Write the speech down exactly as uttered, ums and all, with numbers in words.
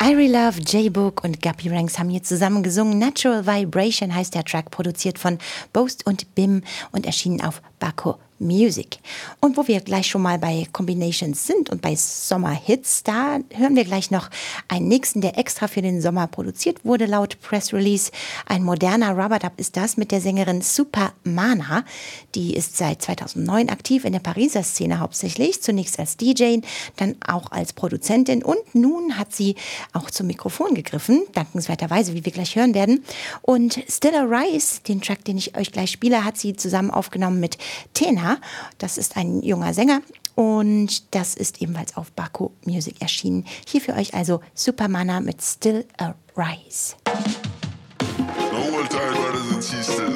Irie Love, J-Book und Guppy Ranks haben hier zusammen gesungen. Natural Vibration heißt der Track, produziert von Boast und Bim und erschienen auf Baco Music. Und wo wir gleich schon mal bei Combinations sind und bei Sommerhits, da hören wir gleich noch einen nächsten, der extra für den Sommer produziert wurde, laut Press Release. Ein moderner Rubber-Dub ist das mit der Sängerin Supermana. Die ist seit zweitausendneun aktiv in der Pariser Szene hauptsächlich, zunächst als D J, dann auch als Produzentin und nun hat sie auch zum Mikrofon gegriffen, dankenswerterweise, wie wir gleich hören werden. Und Still a Rise, den Track, den ich euch gleich spiele, hat sie zusammen aufgenommen mit Tena. Das ist ein junger Sänger und das ist ebenfalls auf Baco Music erschienen. Hier für euch also Supermana mit Still a Rise. No old tired brothers and sisters.